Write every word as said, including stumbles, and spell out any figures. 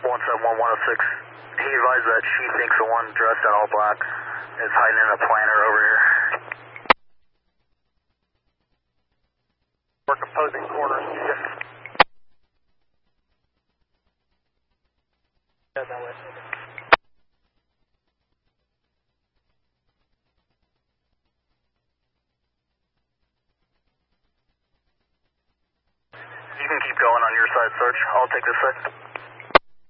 one seven one one oh six. He advised that she thinks the one dressed in all black is hiding in a planter over here. We're composing corners. Yeah, that way. You can keep going on your side, Sarge. I'll take this side.